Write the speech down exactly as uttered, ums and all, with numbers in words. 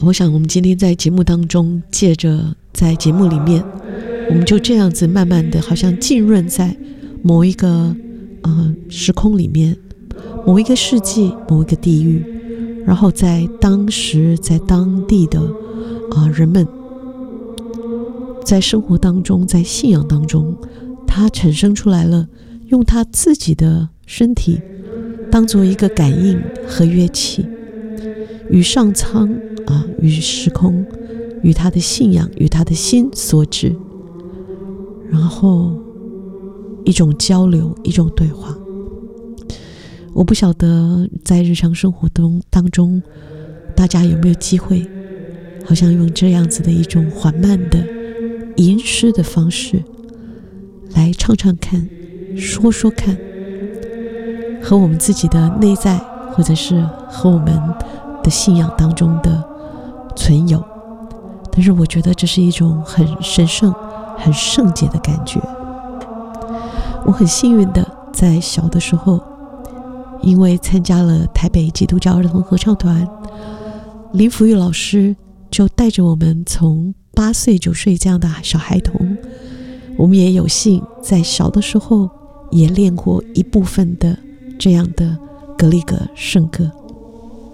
我想我们今天在节目当中，借着在节目里面，我们就这样子慢慢的好像浸润在某一个呃时空里面，某一个世纪，某一个地域，然后在当时在当地的啊、呃、人们在生活当中，在信仰当中，他产生出来了，用他自己的身体当作一个感应和乐器，与上苍啊，与时空，与他的信仰，与他的心所指，然后一种交流，一种对话。我不晓得在日常生活中当中，大家有没有机会，好像用这样子的一种缓慢的吟诗的方式来唱唱看，说说看，和我们自己的内在，或者是和我们的信仰当中的存有。但是我觉得这是一种很神圣很圣洁的感觉。我很幸运的在小的时候，因为参加了台北基督教儿童合唱团，林福玉老师就带着我们从八岁九岁这样的小孩童，我们也有幸在小的时候也练过一部分的这样的格里格圣歌。